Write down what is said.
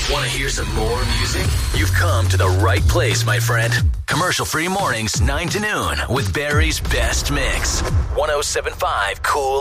Want to hear some more music? You've come to the right place, my friend. Commercial-free mornings, 9 to noon, with Barry's Best Mix. 107.5 Cool